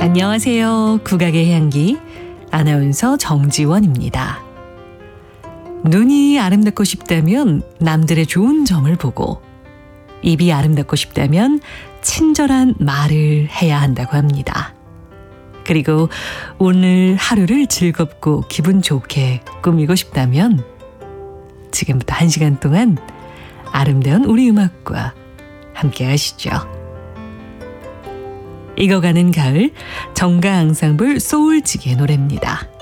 안녕하세요. 국악의 향기 아나운서 정지원입니다. 눈이 아름답고 싶다면 남들의 좋은 점을 보고, 입이 아름답고 싶다면 친절한 말을 해야 한다고 합니다. 그리고 오늘 하루를 즐겁고 기분 좋게 꾸미고 싶다면 지금부터 1시간 동안 아름다운 우리 음악과 함께 하시죠. 익어가는 가을 정가 앙상블 소울지게 노래입니다.